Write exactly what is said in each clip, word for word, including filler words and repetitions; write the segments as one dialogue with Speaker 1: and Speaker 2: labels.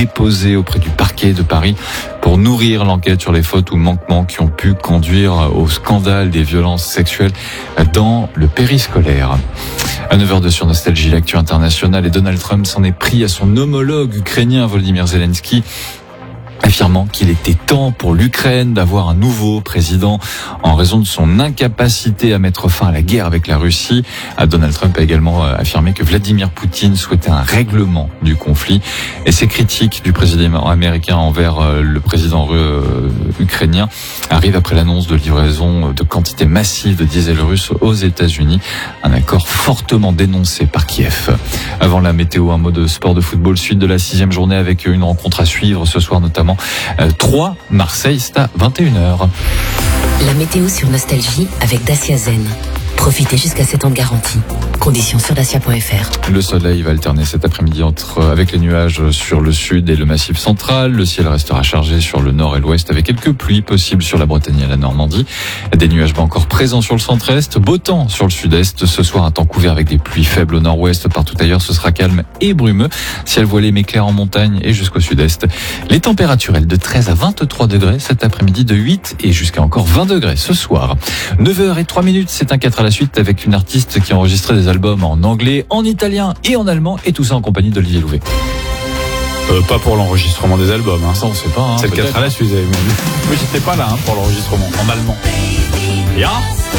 Speaker 1: déposée auprès du parquet de Paris pour nourrir l'enquête sur les fautes ou manquements qui ont pu conduire au scandale des violences sexuelles dans le périscolaire. À neuf heures deux sur Nostalgie, l'actu internationale, et Donald Trump s'en est pris à son homologue ukrainien Volodymyr Zelensky, affirmant qu'il était temps pour l'Ukraine d'avoir un nouveau président en raison de son incapacité à mettre fin à la guerre avec la Russie. Donald Trump a également affirmé que Vladimir Poutine souhaitait un règlement du conflit. Et ces critiques du président américain envers le président ukrainien arrivent après l'annonce de livraison de quantités massives de diesel russe aux États-Unis. Un accord fortement dénoncé par Kiev. Avant la météo, un mot de sport de football, suite de la sixième journée avec une rencontre à suivre ce soir notamment. trois, Marseille, c'est à vingt et une heures.
Speaker 2: La météo sur Nostalgie avec Dacia Zen. Profitez jusqu'à sept ans de garantie. Conditions sur dacia point f r.
Speaker 1: Le soleil va alterner cet après-midi entre, avec les nuages sur le sud et le massif central. Le ciel restera chargé sur le nord et l'ouest avec quelques pluies possibles sur la Bretagne et la Normandie. Des nuages bas encore présents sur le centre-est. Beau temps sur le sud-est. Ce soir, un temps couvert avec des pluies faibles au nord-ouest. Partout ailleurs, ce sera calme et brumeux. Ciel voilé mais clair en montagne et jusqu'au sud-est. Les températures, elles, de treize à vingt-trois degrés cet après-midi, de huit et jusqu'à encore vingt degrés ce soir. neuf heures zéro trois minutes, c'est un quatre à la suite avec une artiste qui a enregistré des albums en anglais, en italien et en allemand, et tout ça en compagnie d'Olivier Louvet.
Speaker 3: Euh, pas pour l'enregistrement des albums. Hein.
Speaker 1: Ça, on sait pas. Hein,
Speaker 3: c'est le quatre à la suite, vous avez vu. Oui, j'étais pas là hein, pour l'enregistrement, en allemand. Ja.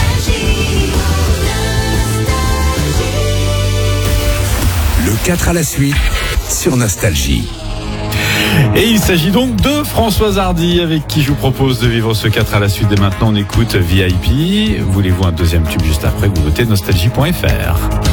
Speaker 4: Le quatre à la suite sur Nostalgie.
Speaker 3: Et il s'agit donc de Françoise Hardy, avec qui je vous propose de vivre ce quatre à la suite. Et maintenant, on écoute V I P. Voulez-vous un deuxième tube juste après? Vous votez nostalgie point f r.